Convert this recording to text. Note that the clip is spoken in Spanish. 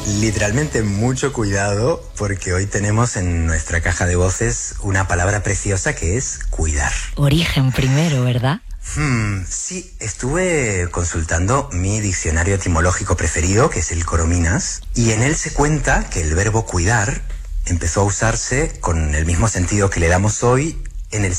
Literalmente mucho cuidado, porque hoy tenemos en nuestra caja de voces una palabra preciosa que es cuidar. Origen primero, ¿verdad? Sí, estuve consultando mi diccionario etimológico preferido, que es el Corominas, y en él se cuenta que el verbo cuidar empezó a usarse con el mismo sentido que le damos hoy en el